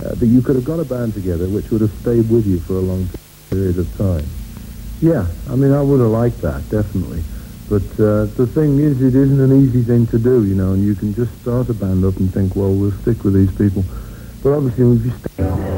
that you could have got a band together which would have stayed with you for a long period of time. Yeah, I mean, I would have liked that, definitely. But the thing is, it isn't an easy thing to do, you know, and you can just start a band up and think, well, we'll stick with these people. But obviously, if you